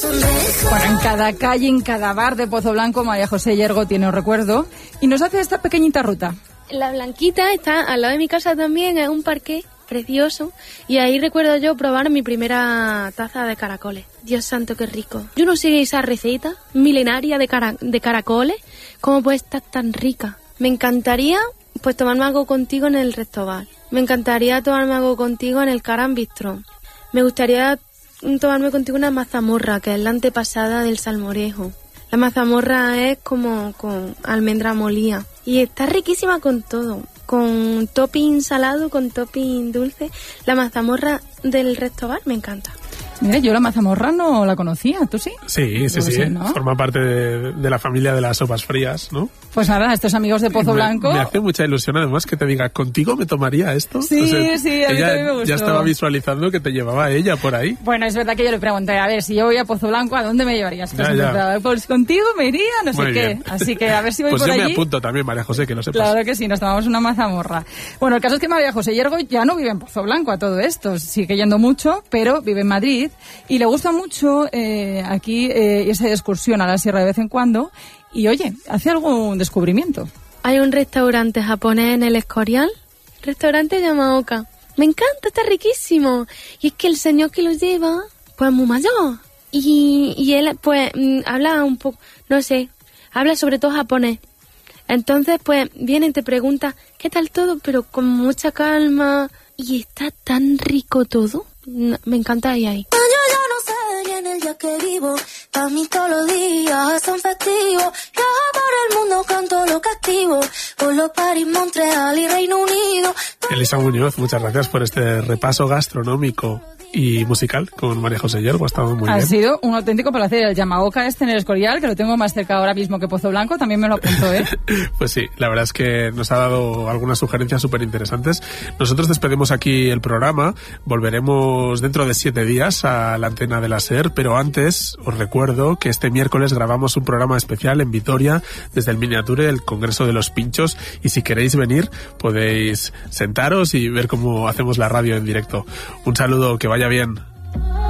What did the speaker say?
Bueno, en cada calle, en cada bar de Pozo Blanco, María José Yergo tiene un recuerdo y nos hace esta pequeñita ruta. La Blanquita está al lado de mi casa también, es un parque precioso, y ahí recuerdo yo probar mi primera taza de caracoles. Dios santo, qué rico. Yo no sé esa receta milenaria de caracoles, cómo puede estar tan rica. Me encantaría pues tomarme algo contigo en el restaurante. Me encantaría tomarme algo contigo en el Caram Bistró. Me gustaría tomarme contigo una mazamorra, que es la antepasada del salmorejo. La mazamorra es como con almendra molida y está riquísima con todo. Con topping salado, con topping dulce. La mazamorra del restaurante me encanta. Mira, yo la mazamorra no la conocía, ¿tú sí? Sí, ¿no? Forma parte de la familia de las sopas frías, ¿no? Pues nada, estos amigos de Pozo Blanco... Me hace mucha ilusión además que te diga, ¿contigo me tomaría esto? Sí, a mí también me gustó. Ya estaba visualizando que te llevaba ella por ahí. Bueno, es verdad que yo le pregunté, a ver, si yo voy a Pozo Blanco, ¿a dónde me llevarías? Pues contigo me iría, no sé qué. Así que a ver si voy pues por allí. Pues yo me apunto también, María José, que lo sepas. Claro que sí, nos tomamos una mazamorra. Bueno, el caso es que María José Yergo ya no vive en Pozo Blanco a todo esto. Sigue yendo mucho, pero vive en Madrid y le gusta mucho aquí irse de excursión a la sierra de vez en cuando y, oye, hace algún descubrimiento. Hay un restaurante japonés en el Escorial, restaurante Yamaoka. Me encanta, está riquísimo. Y es que el señor que lo lleva, pues es muy mayor. Y él, pues, habla un poco, no sé, habla sobre todo japonés. Entonces, pues, viene y te pregunta, ¿qué tal todo? Pero con mucha calma. Y está tan rico todo. Me encanta ir ahí. El día que vivo, para mí todos los días son festivos. Viajo por el mundo, canto lo que activo. Por los París, Montreal y Reino Unido. Elisa Muñoz, muchas gracias por este repaso gastronómico y musical con María José Yergo. Ha estado muy bien. Ha sido un auténtico placer. El Yamaoka en el Escorial, que lo tengo más cerca ahora mismo que Pozo Blanco, también me lo apunto, ¿eh? Pues sí, la verdad es que nos ha dado algunas sugerencias súper interesantes. Nosotros despedimos aquí el programa. Volveremos dentro de 7 días a la antena de la SER, pero antes os recuerdo que este miércoles grabamos un programa especial en Vitoria desde el Miniature del Congreso de los Pinchos, y si queréis venir podéis sentaros y ver cómo hacemos la radio en directo. Un saludo, que vaya bien.